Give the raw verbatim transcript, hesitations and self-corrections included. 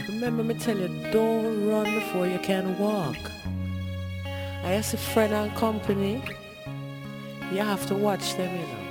Remember me tell you, don't run before you can walk. I ask a friend and company, you have to watch them, you know.